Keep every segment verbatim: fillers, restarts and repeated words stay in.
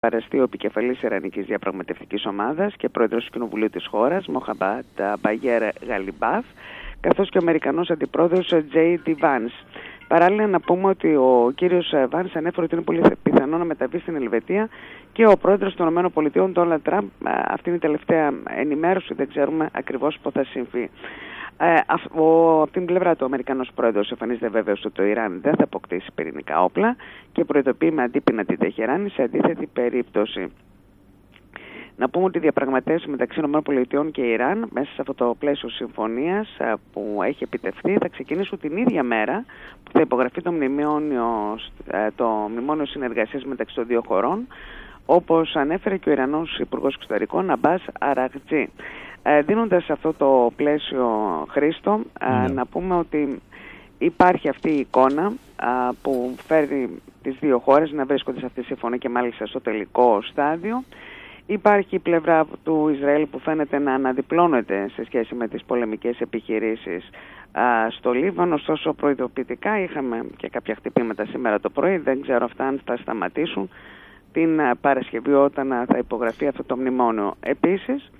παραστεί ο επικεφαλής Ιρανικής Διαπραγματευτικής Ομάδας και πρόεδρος του Κοινοβουλίου της χώρας, Μοχαμπάτ Μπαγέρ Γαλιμπάφ, καθώς και ο Αμερικανός Αντιπρόεδρος Τζέι Ντι Βάνς. Παράλληλα, να πούμε ότι ο κύριος Βάνς ανέφερε ότι είναι πολύ πιθανό να μεταβεί στην Ελβετία και ο πρόεδρος των ΗΠΑ, Ντόναλντ Τραμπ, αυτή είναι η τελευταία ενημέρωση, δεν ξέρουμε ακριβώς πότε θα συμβεί. Ε, από την πλευρά του, ο Αμερικανός πρόεδρος εμφανίζεται βέβαιος ότι το Ιράν δεν θα αποκτήσει πυρηνικά όπλα και προειδοποιεί με αντίπεινα τη Τεχεράνη σε αντίθετη περίπτωση. Να πούμε ότι οι διαπραγματεύσεις μεταξύ ΗΠΑ και Ιράν μέσα σε αυτό το πλαίσιο συμφωνίας που έχει επιτευχθεί θα ξεκινήσουν την ίδια μέρα που θα υπογραφεί το μνημόνιο, το μνημόνιο συνεργασίας μεταξύ των δύο χωρών, όπως ανέφερε και ο Ιρανός Υπουργός Εξωτερικών Αμπάς Αραγτζή. Ε, δίνοντας αυτό το πλαίσιο, Χρήστο, ε, mm. να πούμε ότι υπάρχει αυτή η εικόνα ε, που φέρνει τις δύο χώρες να βρίσκονται σε αυτή τη συμφωνία και μάλιστα στο τελικό στάδιο. Υπάρχει η πλευρά του Ισραήλ που φαίνεται να αναδιπλώνεται σε σχέση με τις πολεμικές επιχειρήσεις ε, στο Λίβανο, ωστόσο προειδοποιητικά είχαμε και κάποια χτυπήματα σήμερα το πρωί, δεν ξέρω αυτά αν θα σταματήσουν την Παρασκευή όταν θα υπογραφεί αυτό το μνημόνιο. Επίσης,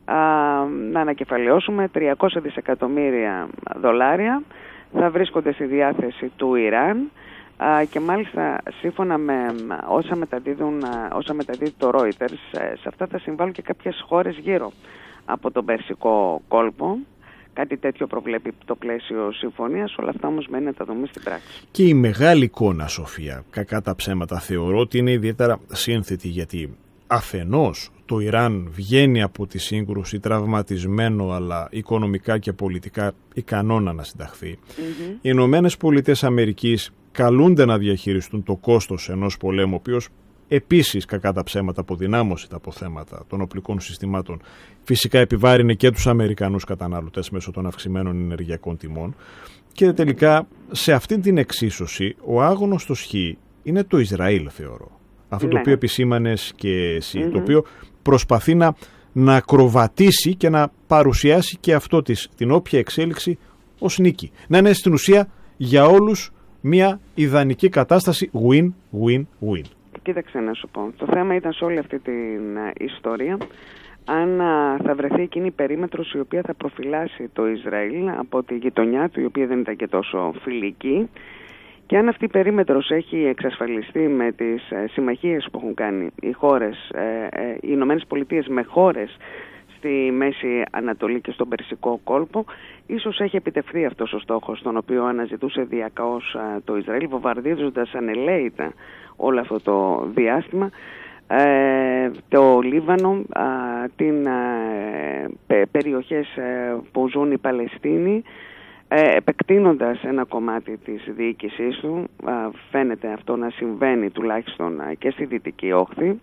να ανακεφαλαιώσουμε τριακόσια δισεκατομμύρια δολάρια θα βρίσκονται στη διάθεση του Ιράν και μάλιστα σύμφωνα με όσα, μεταδίδουν, όσα μεταδίδει το Reuters, σε αυτά θα συμβάλλουν και κάποιες χώρες γύρω από τον Περσικό κόλπο. Κάτι τέτοιο προβλέπει το πλαίσιο συμφωνίας, όλα αυτά όμως μένει να τα δούμε στην πράξη. Και η μεγάλη εικόνα, Σοφία, κακά τα ψέματα, θεωρώ ότι είναι ιδιαίτερα σύνθετη, γιατί αφενός το Ιράν βγαίνει από τη σύγκρουση τραυματισμένο, αλλά οικονομικά και πολιτικά ικανό να ανασυνταχθεί. Mm-hmm. Οι Ηνωμένες Πολιτείες Αμερικής καλούνται να διαχειριστούν το κόστος ενός πολέμου, ο οποίος επίσης, κακά τα ψέματα, αποδυνάμωσε τα αποθέματα των οπλικών συστημάτων. Φυσικά επιβάρυνε και τους Αμερικανούς καταναλωτές μέσω των αυξημένων ενεργειακών τιμών. Και τελικά, σε αυτήν την εξίσωση, ο άγνωστος χ είναι το Ισραήλ, θεωρώ. Αυτό ναι. το οποίο επισήμανες και εσύ, mm-hmm. το οποίο προσπαθεί να, να ακροβατήσει και να παρουσιάσει και αυτό της, την όποια εξέλιξη ως νίκη. Να είναι στην ουσία για όλους μια ιδανική κατάσταση win-win-win. Κοίταξε να σου πω, το θέμα ήταν σε όλη αυτή την ιστορία αν θα βρεθεί εκείνη η περίμετρος η οποία θα προφυλάσει το Ισραήλ από τη γειτονιά του, η οποία δεν ήταν και τόσο φιλική, και αν αυτή η περίμετρος έχει εξασφαλιστεί με τις συμμαχίες που έχουν κάνει οι χώρες, οι Ηνωμένες Πολιτείες με χώρες στη Μέση Ανατολή και στον Περσικό κόλπο, ίσως έχει επιτευχθεί αυτός ο στόχος, τον οποίο αναζητούσε διακαώς το Ισραήλ, βομβαρδίζοντας ανελαίητα όλο αυτό το διάστημα ε, το Λίβανο, α, την α, πε, περιοχές ε, που ζουν οι Παλαιστίνοι, ε, επεκτείνοντας ένα κομμάτι της διοίκησής του. Α, φαίνεται αυτό να συμβαίνει τουλάχιστον α, και στη Δυτική Όχθη.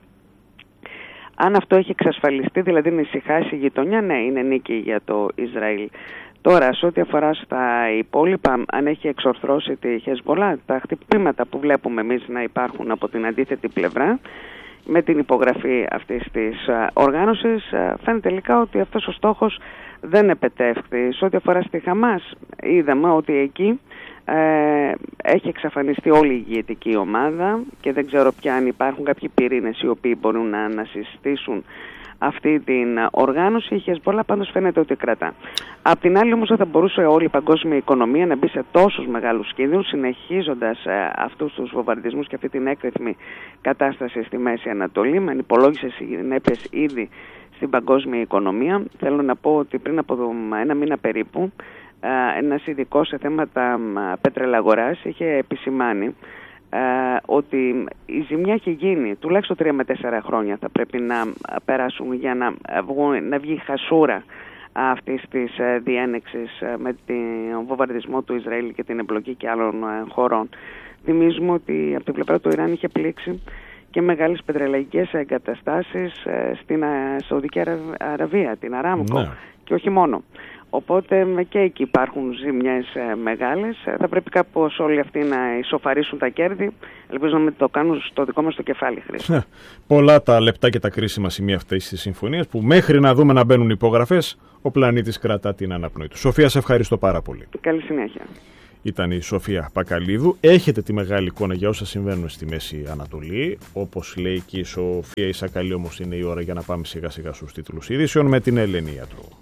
Αν αυτό έχει εξασφαλιστεί, δηλαδή να ησυχάσει η γειτονιά, ναι, είναι νίκη για το Ισραήλ. Τώρα, σε ό,τι αφορά στα υπόλοιπα, αν έχει εξορθρώσει τη Χεσμολάχ, τα χτυπήματα που βλέπουμε εμείς να υπάρχουν από την αντίθετη πλευρά, με την υπογραφή αυτής της οργάνωσης, φαίνεται τελικά ότι αυτός ο στόχος δεν επετεύχθη. Σε ό,τι αφορά στη Χαμάς, είδαμε ότι εκεί ε, έχει εξαφανιστεί όλη η ηγετική ομάδα και δεν ξέρω πια αν υπάρχουν κάποιοι πυρήνες οι οποίοι μπορούν να ανασυστήσουν αυτή την οργάνωση. Η Χεσμολάχ πάντως φαίνεται ότι κρατά. Απ' την άλλη όμως δεν θα μπορούσε όλη η παγκόσμια οικονομία να μπει σε τόσους μεγάλους κινδύνους, συνεχίζοντας ε, αυτούς τους βομβαρδισμούς και αυτή την έκρηθμη κατάσταση στη Μέση Ανατολή, με ανυπολόγισες συνέπειες ήδη στην παγκόσμια οικονομία. Θέλω να πω ότι πριν από ένα μήνα περίπου ε, ένας ειδικός σε θέματα πετρελαγοράς είχε επισημάνει Uh, ότι η ζημιά έχει γίνει τουλάχιστον τρία με τέσσερα χρόνια θα πρέπει να περάσουν για να, βγουν, να βγει η χασούρα αυτής της uh, διένεξης uh, με τον βομβαρδισμό του Ισραήλ και την εμπλοκή και άλλων uh, χωρών. Θυμίζουμε ότι από την πλευρά του Ιράν είχε πλήξει και μεγάλες πετρελαϊκές εγκαταστάσεις uh, στην uh, Σαουδική Αραβία, την Αράμκο, ναι. Και όχι μόνο. Οπότε και εκεί υπάρχουν ζημιές ε, μεγάλες. Ε, θα πρέπει κάπως όλοι αυτοί να ισοφαρίσουν τα κέρδη. Ελπίζω να το κάνουν στο δικό μας το κεφάλι, Χρήστο. Ναι. Πολλά τα λεπτά και τα κρίσιμα σημεία αυτής της συμφωνίας που μέχρι να δούμε να μπαίνουν υπογραφές, ο πλανήτης κρατά την αναπνοή του. Σοφία, σε ευχαριστώ πάρα πολύ. Καλή συνέχεια. Ήταν η Σοφία Πακαλίδου. Έχετε τη μεγάλη εικόνα για όσα συμβαίνουν στη Μέση Ανατολή. Όπως λέει και η Σοφία Ισακαλή, όμως είναι η ώρα για να πάμε σιγά σιγά στους τίτλους ειδήσεων με την Ελένη Ιατρού.